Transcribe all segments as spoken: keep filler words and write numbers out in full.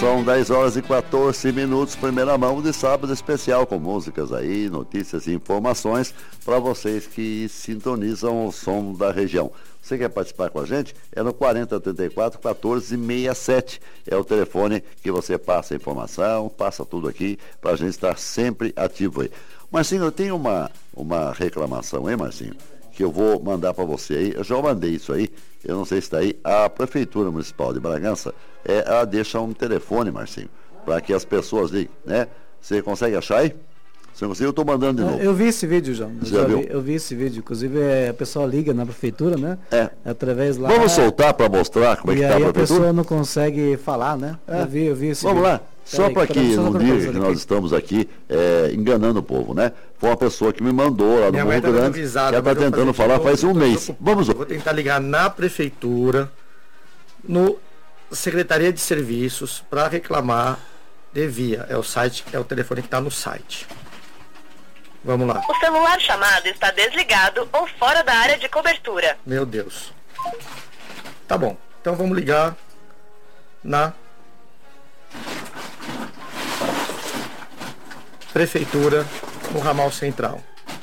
são dez horas e quatorze minutos, primeira mão de sábado especial, com músicas aí, notícias e informações para vocês que sintonizam o som da região. Você quer participar com a gente? É no quarenta, trinta e quatro, quatorze, sessenta e sete. É o telefone que você passa a informação, passa tudo aqui, para a gente estar sempre ativo aí. Marcinho, eu tenho uma, uma reclamação, hein, Marcinho? Que eu vou mandar para você aí. Eu já mandei isso aí, eu não sei se está aí. A Prefeitura Municipal de Bragança, é, ela deixa um telefone, Marcinho, para que as pessoas liguem, né? Você consegue achar aí? Se não conseguir, eu estou mandando de novo. Eu vi esse vídeo, João. Eu, já já viu? Vi, eu vi esse vídeo. Inclusive, é, a pessoa liga na prefeitura, né? É. Através lá. Vamos soltar para mostrar como é que está a prefeitura. E aí a prefeitura? pessoa não consegue falar, né? É. Eu vi, eu vi esse Vamos vídeo. lá. Só para que não diga que nós aqui. estamos aqui é, enganando o povo, né? Foi uma pessoa que me mandou lá no Minha Morro mãe tá Grande, avisada, que ela está tentando falar faz um mês. Vamos Eu vou tentar ligar na prefeitura, no Secretaria de Serviços, para reclamar de via. É o site, é o telefone que está no site. Vamos lá. O celular chamado está desligado ou fora da área de cobertura. Meu Deus. Tá bom. Então vamos ligar na Prefeitura, no ramal central.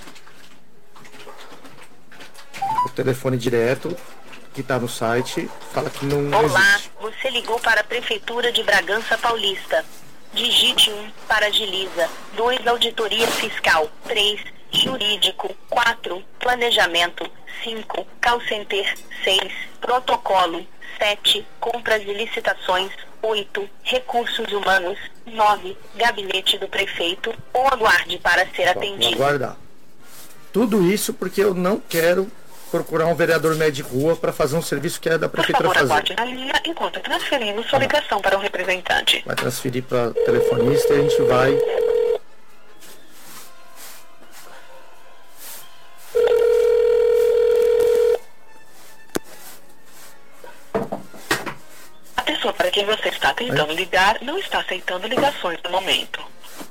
O telefone direto que está no site fala que não Olá, existe. você ligou para a Prefeitura de Bragança Paulista. Digite um para Agiliza, dois Auditoria Fiscal, três Jurídico, quatro Planejamento, cinco Call Center, seis Protocolo, sete Compras e Licitações, oito Recursos Humanos, nove Gabinete do Prefeito, ou aguarde para ser Bom, atendido. vou aguardar. Tudo isso porque eu não quero procurar um vereador médio de rua para fazer um serviço que é da Por prefeitura favor, fazer. aguarde na linha enquanto transferindo sua ligação para o representante. Vai transferir para telefonista e a gente vai. A pessoa para quem você está tentando ligar não está aceitando ligações no momento.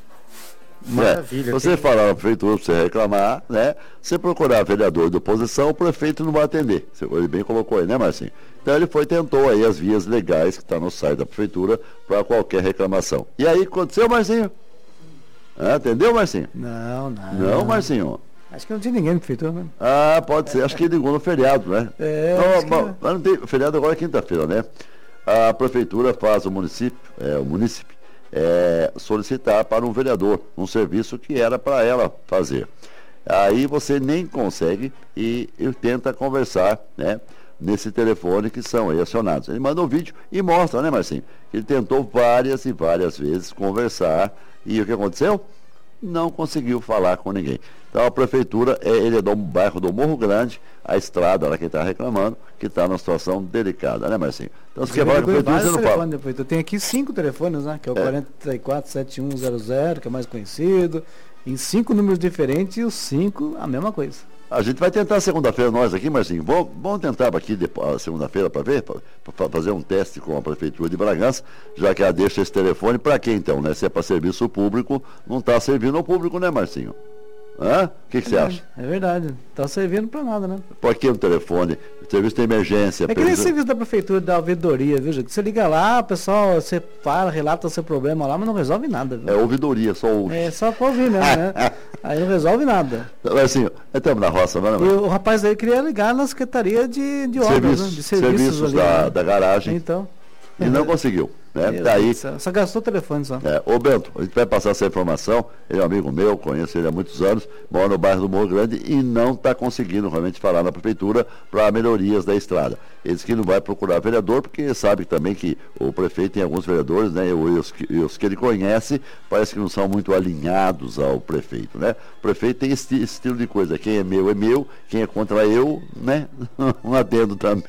Maravilha. É, você tem- falar na prefeitura para você reclamar, né? Você procurar vereador de oposição, o prefeito não vai atender. Você, ele bem colocou aí, né, Marcinho? Então ele foi tentou aí as vias legais que está no site da prefeitura para qualquer reclamação. E aí, aconteceu, Marcinho? Ah, entendeu, Marcinho? Não, não. Não, Marcinho. Acho que não tinha ninguém na prefeitura, né? Ah, pode ser. Acho que ligou no feriado, né? É, Não, acho que mas- é. mas não tem, o feriado agora é quinta-feira, né? A prefeitura faz o município, é, o município, é, solicitar para um vereador um serviço que era para ela fazer. Aí você nem consegue e, e tenta conversar, né? Nesse telefone que são aí acionados. Ele manda um vídeo e mostra, né, Marcinho? Ele tentou várias e várias vezes conversar e o que aconteceu? Não conseguiu falar com ninguém. Então a prefeitura, é, ele é do bairro do Morro Grande, a estrada lá que está reclamando, que está numa situação delicada, né, Marcinho? Então se quer falar com a prefeitura, você não fala. Telefones, eu tenho aqui cinco telefones, né? Que é o quarenta e quatro, setenta e um zero zero, que é mais conhecido. Em cinco números diferentes e os cinco a mesma coisa. A gente vai tentar segunda-feira nós aqui, Marcinho. Vamos, vamos tentar aqui depois, segunda-feira para ver, para fazer um teste com a Prefeitura de Bragança, já que ela deixa esse telefone para quê então, né? Se é para serviço público, não está servindo ao público, né, Marcinho? Hã? O que, que você acha? É verdade. Tá servindo para nada, né? Por que um telefone? Serviço de emergência. É que nem precisa- serviço da prefeitura da ouvidoria, viu, gente? Você liga lá, o pessoal, você fala, relata o seu problema lá, mas não resolve nada, viu? É ouvidoria, só ouve. É só pra ouvir mesmo, né? Aí não resolve nada. Marcinho, estamos na roça, não é, E Marcinho? o rapaz aí queria ligar na Secretaria de, de Obras, Serviços, né? De serviços, serviços ali, da, né? da garagem. Então. E não conseguiu, né? Meu Daí, Deus do céu, só gastou o telefone só. É, ô Bento, a gente vai passar essa informação, ele é um amigo meu, conheço ele há muitos anos, mora no bairro do Morro Grande e não está conseguindo realmente falar na prefeitura para melhorias da estrada. Ele disse que não vai procurar vereador, porque sabe também que o prefeito tem alguns vereadores, né, e os, que- e os que ele conhece, parece que não são muito alinhados ao prefeito, né? O prefeito tem esse, esse estilo de coisa, quem é meu é meu, quem é contra eu, né? Um adendo também.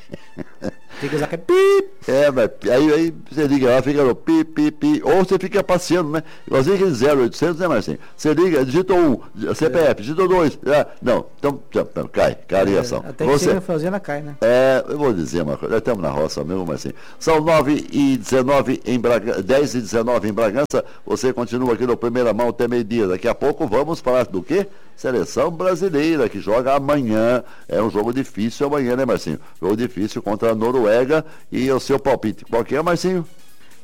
Tem que usar que é pip. É, mas aí, aí você liga lá, fica no pi, pi, pi, ou você fica passeando, né? Igualzinho aquele zero oitocentos, né, Marcinho? Você liga, digita um, C P F, digita dois, ah, não, então, já, não, cai, cai a ligação. Até que Você, chega fazendo a cai, né? é, eu vou dizer uma coisa, nós estamos na roça mesmo, mas assim, são nove e dezenove em Bragança, dez e dezenove em Bragança, você continua aqui no Primeira Mão até meio-dia, daqui a pouco vamos falar do quê? Seleção brasileira, que joga amanhã, é um jogo difícil amanhã, né, Marcinho? Jogo difícil contra a Noruega e o seu palpite, qual que é, Marcinho?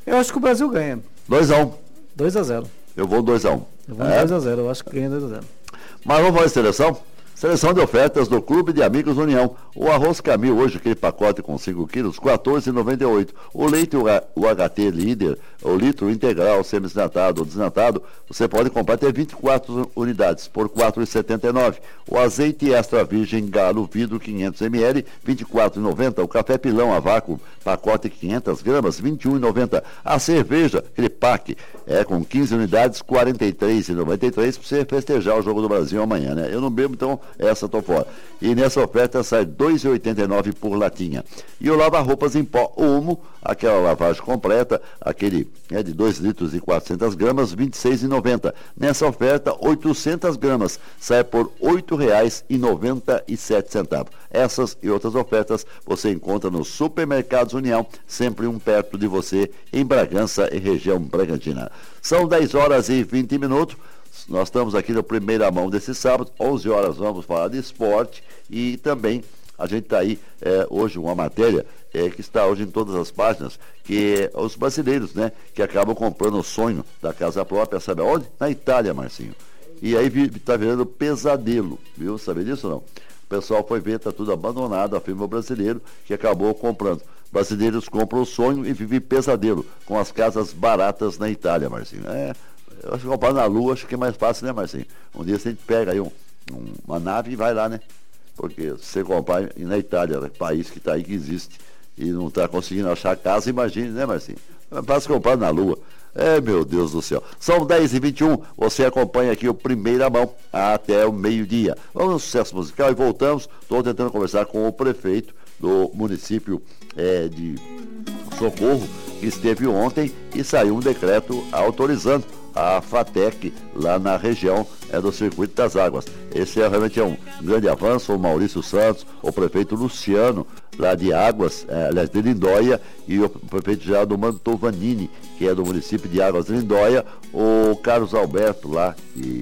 Eu acho que o Brasil ganha. dois a um. dois a zero. Eu vou dois a um. Eu vou É. dois a zero, eu acho que ganha dois a zero. Mas vamos falar de seleção? Seleção de ofertas do Clube de Amigos União. O arroz Camil, hoje aquele pacote com cinco quilos, quatorze reais e noventa e oito centavos. O leite U H T líder, o litro integral, semi-desnatado ou desnatado, você pode comprar até vinte e quatro unidades por quatro reais e setenta e nove centavos. O azeite extra virgem Galo vidro quinhentos mililitros, vinte e quatro reais e noventa centavos. O café pilão a vácuo, pacote quinhentas gramas, vinte e um reais e noventa centavos. A cerveja, aquele pack, é com quinze unidades, quarenta e três reais e noventa e três centavos, para você festejar o Jogo do Brasil amanhã, né? Eu não bebo, então essa estou fora. E nessa oferta sai dois reais e oitenta e nove centavos por latinha. E o lava-roupas em pó Omo, aquela lavagem completa, aquele é de dois litros e quatrocentas gramas, vinte e seis reais e noventa centavos. Nessa oferta, oitocentas gramas, sai por oito reais e noventa e sete centavos. Essas e outras ofertas você encontra nos supermercados União, sempre um perto de você, em Bragança e região Bragantina. São dez horas e vinte minutos. Nós estamos aqui na primeira mão desse sábado, onze horas vamos falar de esporte e também a gente está aí é, hoje uma matéria é, que está hoje em todas as páginas, que é os brasileiros, né, que acabam comprando o sonho da casa própria, sabe aonde? Na Itália, Marcinho. E aí está virando pesadelo, viu? Sabe disso ou não? O pessoal foi ver, está tudo abandonado, a firma brasileiro que acabou comprando. Brasileiros compram o sonho e vivem pesadelo com as casas baratas na Itália, Marcinho. É, eu acho que comprar na Lua acho que é mais fácil, né, Marcinho? Um dia você pega aí um, um, uma nave e vai lá, né? Porque se você comprar na Itália, né, país que está aí, que existe, e não está conseguindo achar casa, imagine, né, Marcinho? É fácil comprar na Lua. É, meu Deus do céu. São dez e vinte e um, você acompanha aqui o Primeira Mão até o meio-dia. Vamos no sucesso musical e voltamos. Estou tentando conversar com o prefeito do município é, de Socorro, que esteve ontem e saiu um decreto autorizando a FATEC lá na região é, do Circuito das Águas. Esse é realmente é um grande avanço. O Maurício Santos, o prefeito Luciano, lá de Águas, é, aliás, de Lindóia, e o prefeito Geraldo Mantovanini, que é do município de Águas de Lindóia, o Carlos Alberto, lá de,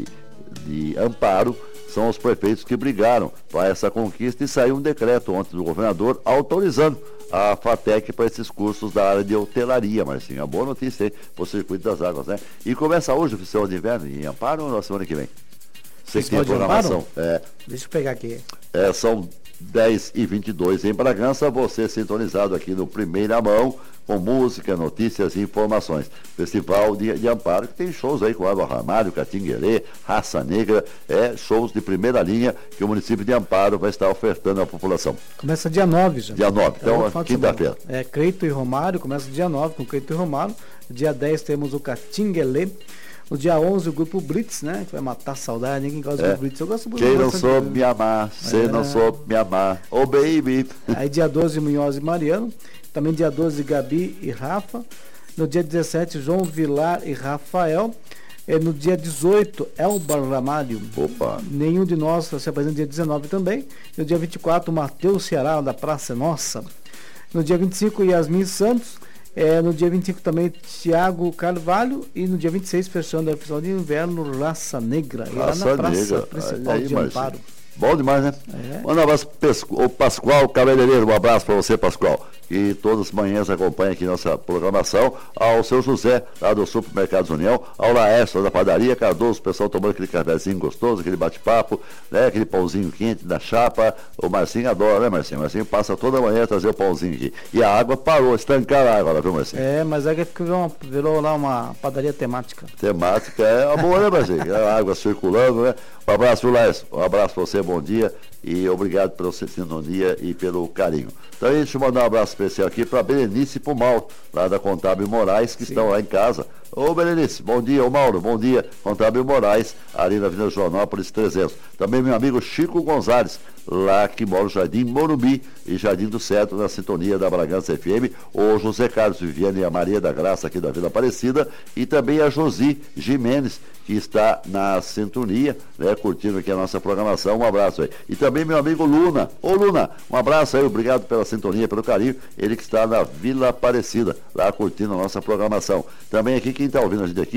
de Amparo, são os prefeitos que brigaram para essa conquista e saiu um decreto ontem do governador autorizando a FATEC para esses cursos da área de hotelaria, Marcinho. A boa notícia aí para o Circuito das Águas, né? E começa hoje o oficial de inverno em Amparo ou na semana que vem? Você que tem a programação. É, Deixa eu pegar aqui. É, são dez e vinte e dois em Bragança, você sintonizado aqui no Primeira Mão, com música, notícias e informações. Festival de, de Amparo, que tem shows aí com Água Ramalho, Catinguerê, Raça Negra, é shows de primeira linha que o município de Amparo vai estar ofertando à população. Começa dia nove já. Dia nove, então é quinta-feira. É, Creito e Romário, começa dia nove com Creito e Romário. Dia dez temos o Catinguelê. No dia onze o grupo Blitz, né? Que vai matar a saudade, ninguém gosta É. do Blitz. Eu gosto muito. Quem não soube me amar, você É. não soube me amar, oh baby. Aí dia doze Munhoz e Mariano. Também dia doze Gabi e Rafa. No dia dezessete João Vilar e Rafael. E no dia dezoito Elba Ramalho. Opa. Nenhum de nós se apresenta no dia dezenove também. No dia vinte e quatro Matheus Ceará, da Praça Nossa. No dia vinte e cinco Yasmin Santos. É, no dia vinte e cinco também Tiago Carvalho. E no dia vinte e seis fechando a final de inverno Raça Negra. E lá Raça na praça Negra. principal Aí, de Marcinho. Amparo. Bom demais, né? É. Manda um abraço pro Pascoal Cabeleireiro, um abraço para você, Pascoal, que todas as manhãs acompanha aqui nossa programação, ao seu José, lá do Supermercados União, ao Laércio, da Padaria Cardoso, o pessoal tomando aquele cafezinho gostoso, aquele bate-papo, né? Aquele pãozinho quente da chapa. O Marcinho adora, né, Marcinho? O Marcinho passa toda manhã a trazer o pãozinho aqui. E a água parou, estancar a água, viu, Marcinho? É, mas é que virou, uma, virou lá uma padaria temática. Temática é a boa, né, Marcinho? A água circulando, né? Um abraço, Laércio. Um abraço para você, bom dia e obrigado pela sua sintonia e pelo carinho. Então, deixa eu mandar um abraço especial aqui para Berenice e para o Mauro, lá da Contábil Moraes, que Sim. estão lá em casa. Ô, Berenice, bom dia. Ô, Mauro, bom dia. Contábil Moraes, ali na Avenida Joanópolis trezentos. Também meu amigo Chico Gonzalez, lá que mora no Jardim Morumbi e Jardim do Centro, na sintonia da Bragança F M. O José Carlos Viviane e a Maria da Graça, aqui da Vila Aparecida. E também a Josi Jimenez, que está na sintonia, né, curtindo aqui a nossa programação. Um abraço aí. E também meu amigo Luna. Ô, Luna, um abraço aí, obrigado pela sintonia, pelo carinho. Ele que está na Vila Aparecida, lá curtindo a nossa programação. Também aqui, quem está ouvindo a gente aqui,